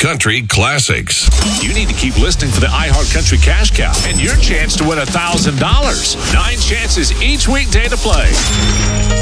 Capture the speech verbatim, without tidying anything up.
Country Classics. You need to keep listening for the iHeart Country Cash Cow and your chance to win one thousand dollars. Nine chances each weekday to play.